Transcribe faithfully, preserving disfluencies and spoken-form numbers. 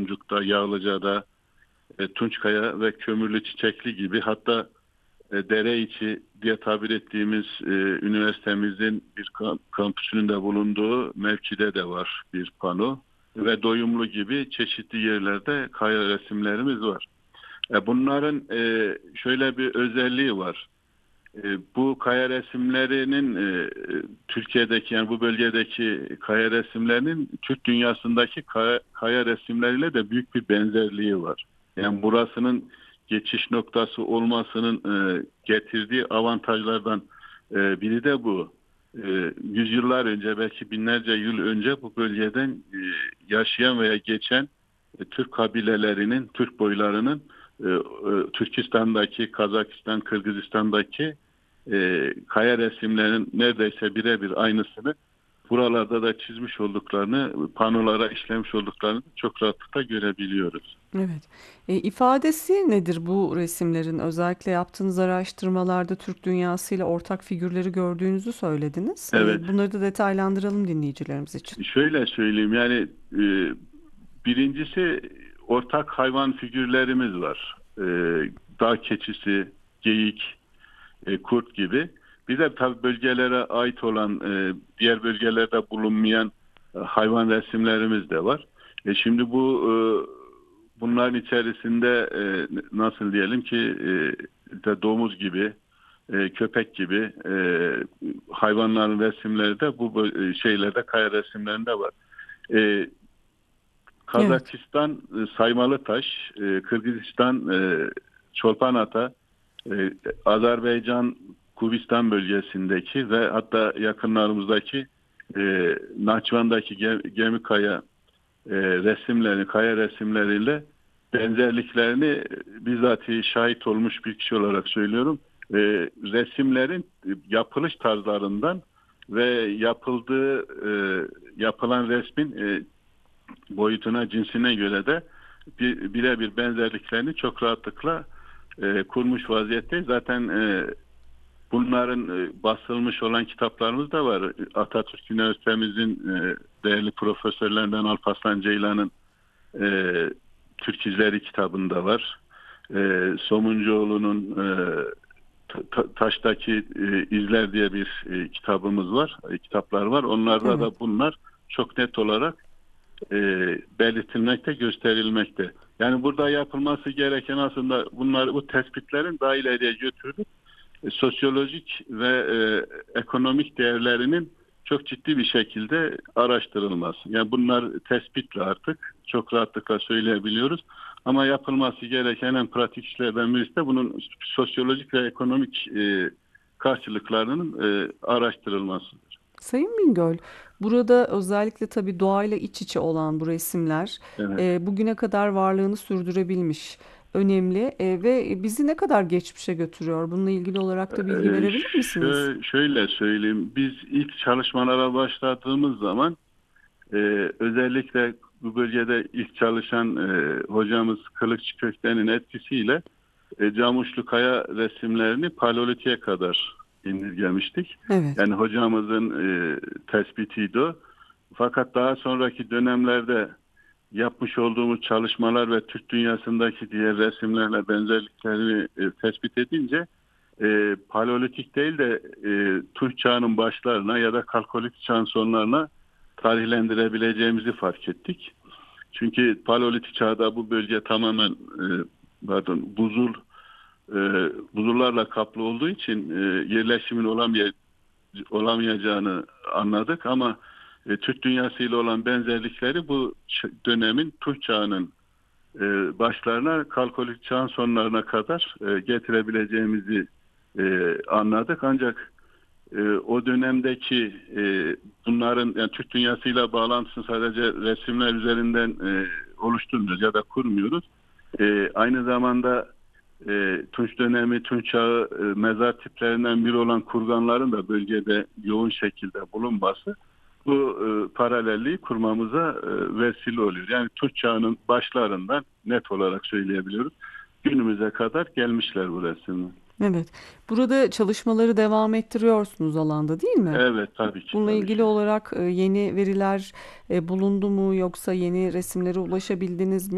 Boncuk'ta, Yağlıca'da, e, Tunçkaya ve Kömürlü Çiçekli gibi, hatta e, Dereiçi diye tabir ettiğimiz e, üniversitemizin bir kamp- kampüsünün de bulunduğu mevkide de var bir pano ve Doyumlu gibi çeşitli yerlerde kaya resimlerimiz var. E, bunların e, şöyle bir özelliği var. E, bu kaya resimlerinin e, Türkiye'deki, yani bu bölgedeki kaya resimlerinin Türk dünyasındaki kaya, kaya resimleriyle de büyük bir benzerliği var. Yani burasının geçiş noktası olmasının e, getirdiği avantajlardan e, biri de bu. E, yüzyıllar önce, belki binlerce yıl önce bu bölgeden e, yaşayan veya geçen e, Türk kabilelerinin, Türk boylarının e, e, Türkistan'daki, Kazakistan, Kırgızistan'daki e, kaya resimlerinin neredeyse birebir aynısını buralarda da çizmiş olduklarını, panolara işlemiş olduklarını çok rahatlıkla görebiliyoruz. Evet. E, ifadesi nedir bu resimlerin? Özellikle yaptığınız araştırmalarda Türk dünyasıyla ortak figürleri gördüğünüzü söylediniz. Evet, E, bunları da detaylandıralım dinleyicilerimiz için. şöyle söyleyeyim, yani e, birincisi, ortak hayvan figürlerimiz var. E, dağ keçisi, geyik, e, kurt gibi. Bir de tabii bölgelere ait olan, e, diğer bölgelerde bulunmayan e, hayvan resimlerimiz de var. E, şimdi bu e, bunların içerisinde e, nasıl diyelim ki, e, de domuz gibi, e, köpek gibi e, hayvanların resimleri de bu bö- şeylerde, kaya resimlerinde var. E, Evet. Kazakistan e, Saymalıtaş, e, Kırgızistan e, Çolpanata, e, Azerbaycan Kubistan bölgesindeki ve hatta yakınlarımızdaki e, Nahçıvan'daki Gem- Gemikaya e, resimlerini, kaya resimleriyle benzerliklerini bizzat şahit olmuş bir kişi olarak söylüyorum. E, resimlerin yapılış tarzlarından ve yapıldığı e, yapılan resmin e, boyutuna, cinsine göre de bir, birebir benzerliklerini çok rahatlıkla e, kurmuş vaziyette. Zaten e, bunların e, basılmış olan kitaplarımız da var. Atatürk Üniversitemizin e, değerli profesörlerinden Alparslan Ceylan'ın e, Türk İzleri kitabında var. E, Somuncuoğlu'nun e, Ta- Taş'taki e, İzler diye bir e, kitabımız var. E, kitaplar var. Onlarda Evet. da bunlar çok net olarak e, belirtilmekte, gösterilmekte. Yani burada yapılması gereken aslında bunlar, bu tespitlerin daha ileriye götürülüp e, sosyolojik ve e, ekonomik değerlerinin çok ciddi bir şekilde araştırılması. Yani bunlar tespitle artık çok rahatlıkla söyleyebiliyoruz. Ama yapılması gereken en pratik işlerden birisi de bunun sosyolojik ve ekonomik e, karşılıklarının e, araştırılmasıdır. Sayın Bingöl, burada özellikle tabii doğayla iç içe olan bu resimler Evet. e, bugüne kadar varlığını sürdürebilmiş, önemli e, ve bizi ne kadar geçmişe götürüyor? Bununla ilgili olarak da bilgi Ee, verebilir misiniz? şö- şöyle söyleyeyim. Biz ilk çalışmalara başladığımız zaman e, özellikle bu bölgede ilk çalışan e, hocamız Kılıççı Kökten'in etkisiyle e, Camuşlu Kaya resimlerini Paleolit'e kadar indirgemiştik. Evet. Yani hocamızın e, tespitiydi o. Fakat daha sonraki dönemlerde yapmış olduğumuz çalışmalar ve Türk dünyasındaki diğer resimlerle benzerliklerini e, tespit edince e, Paleolitik değil de e, Tunç çağının başlarına ya da Kalkolik çağın sonlarına tarihlendirebileceğimizi fark ettik. Çünkü Paleolitik çağda bu bölge tamamen e, pardon, buzul e, buzullarla kaplı olduğu için e, yerleşimin olamay olamayacağını anladık, ama e, Türk dünyasıyla olan benzerlikleri bu ç- dönemin Tunç çağının e, başlarına, Kalkolik çağın sonlarına kadar e, getirebileceğimizi e, anladık. Ancak e, o dönemdeki e, bunların, yani Türk dünyasıyla bağlantısını sadece resimler üzerinden e, oluşturmuyoruz ya da kurmuyoruz. E, aynı zamanda e, Tunç dönemi, Tunç çağı e, mezar tiplerinden biri olan kurganların da bölgede yoğun şekilde bulunması bu e, paralelliği kurmamıza e, vesile oluyor. Yani Tunç çağının başlarından net olarak söyleyebiliyoruz. Günümüze kadar gelmişler bu resimler. Evet. Burada çalışmaları devam ettiriyorsunuz alanda, değil mi? Evet, tabii ki, Bununla tabii ilgili ki. olarak e, yeni veriler e, bulundu mu yoksa yeni resimlere ulaşabildiniz mi?